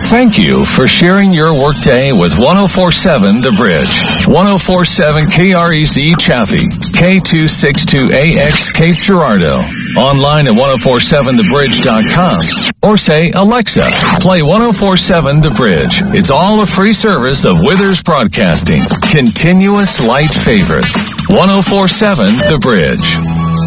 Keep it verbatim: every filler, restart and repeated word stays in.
Thank you for sharing your workday with one oh four point seven The Bridge. one oh four point seven K R E Z Chaffee, K two sixty-two A X Cape Girardeau. Online at ten forty-seven the bridge dot com. Or say, Alexa, play ten forty-seven The Bridge. It's all a free service of Withers Broadcasting. Continuous light favorites. ten forty-seven The Bridge.